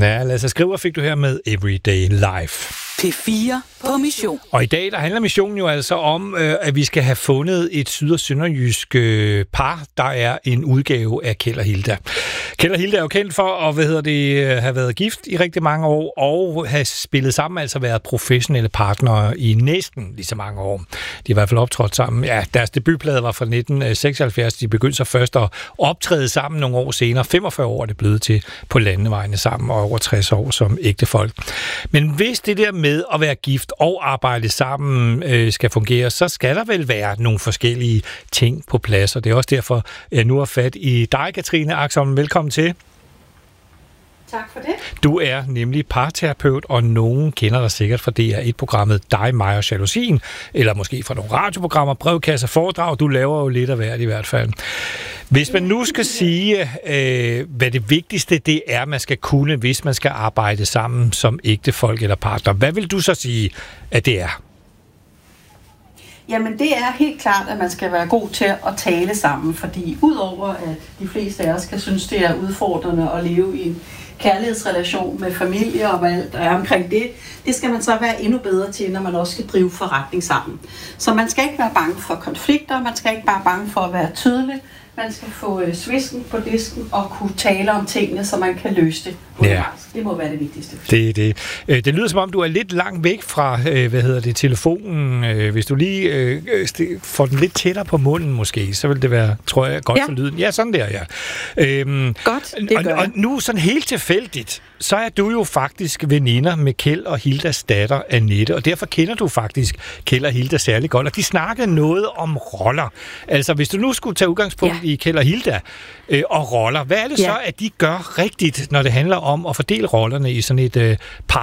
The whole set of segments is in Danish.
Ja, Lasse Skriver fik du her med Everyday Life. P4 på mission. Og i dag, der handler missionen jo altså om, at vi skal have fundet et syd- og sønderjysk par, der er en udgave af Kjeld og Hilda. Kjeld og Hilda er jo kendt for at have været gift i rigtig mange år, og have spillet sammen, altså været professionelle partnere i næsten lige så mange år. De har i hvert fald optrådt sammen. Ja, deres debutplade var fra 1976. De begyndte så først at optræde sammen nogle år senere. 45 år er det blevet til på landevejene sammen, og over 60 år som ægtefolk. Men hvis det der med at være gift og arbejde sammen skal fungere, så skal der vel være nogle forskellige ting på plads, og det er også derfor, jeg nu har fat i dig, Katrine Axholm. Velkommen til. Tak for det. Du er nemlig parterapeut, og nogen kender dig sikkert fra DR1-programmet Dig, mig og jalousien, eller måske fra nogle radioprogrammer, brevkasser, foredrag. Du laver jo lidt af hvert i hvert fald. Hvis man nu skal sige, hvad det vigtigste det er, man skal kunne, hvis man skal arbejde sammen som ægtefolk eller partner, hvad vil du så sige, at det er? Jamen det er helt klart, at man skal være god til at tale sammen, fordi udover at de fleste af os kan synes, det er udfordrende at leve i en kærlighedsrelation med familie og hvad alt der er omkring det, det skal man så være endnu bedre til, når man også skal drive forretning sammen. Så man skal ikke være bange for konflikter, man skal ikke bare bange for at være tydelig, man skal få svisken på disken og kunne tale om tingene, så man kan løse det. Ja. Det må være det vigtigste. Det lyder som om, du er lidt langt væk fra telefonen. Hvis du lige får den lidt tættere på munden måske, så vil det være, tror jeg, godt for lyden. Ja, sådan der, ja. Godt, det gør jeg. Og nu sådan helt tilfældigt, så er du jo faktisk veninder med Kjeld og Hildas datter, Annette, og derfor kender du faktisk Kjeld og Hilda særlig godt, og de snakkede noget om roller. Altså, hvis du nu skulle tage udgangspunkt i Kjeld og Hilda og roller, hvad er det så, at de gør rigtigt, når det handler om at fordele rollerne i sådan et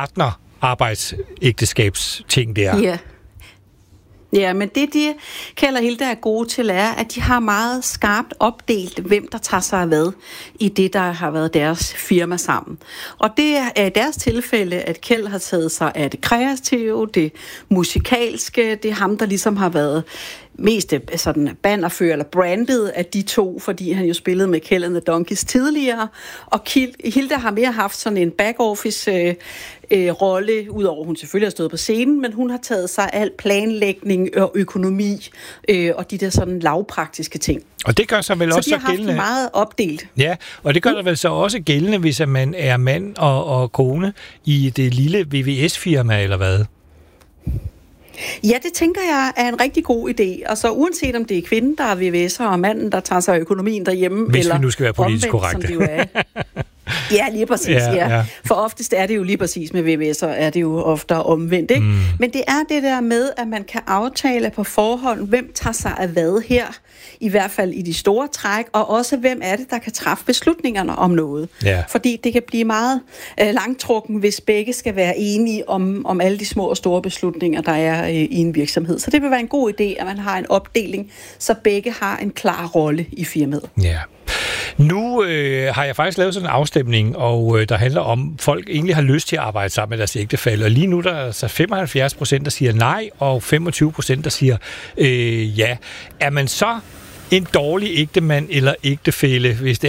partner-arbejdsægteskabsting der? Ja, men det Kjeld og Hilda er gode til, er, at de har meget skarpt opdelt, hvem der tager sig af hvad i det, der har været deres firma sammen. Og det er i deres tilfælde, at Kjeld har taget sig af det kreative, det musikalske, det er ham, der ligesom har været mest sådan bannerfører eller brandet af de to, fordi han jo spillede med Kjeld and the Donkeys tidligere, og Hilda har mere haft sådan en back-office rolle, udover hun selvfølgelig har stået på scenen, men hun har taget sig af al planlægning og økonomi og de der sådan lavpraktiske ting. Og det gør sig vel også så gældende. Så de har haft meget opdelt. Ja, og det gør der vel så også gældende, hvis man er mand og kone i det lille VVS-firma, eller hvad? Ja, det tænker jeg er en rigtig god idé. Og så uanset om det er kvinden, der er VVS'er, og manden, der tager sig af økonomien derhjemme, hvis eller vi nu skal være politisk omvendt, korrekte. som det jo er. Ja, lige præcis, ja. For oftest er det jo lige præcis med VVS'er, er det jo ofte omvendt, ikke? Men det er det der med, at man kan aftale på forhånd, hvem tager sig af hvad her, i hvert fald i de store træk, og også hvem er det, der kan træffe beslutningerne om noget. Ja. Fordi det kan blive meget langtrukken, hvis begge skal være enige om alle de små og store beslutninger, der er i en virksomhed. Så det vil være en god idé, at man har en opdeling, så begge har en klar rolle i firmaet. Ja. Nu har jeg faktisk lavet sådan en afstemning, og der handler om, at folk egentlig har lyst til at arbejde sammen med deres ægtefælle. Og lige nu der er så 75%, der siger nej, og 25%, der siger ja. Er man så en dårlig ægtemand eller ægtefælle, hvis det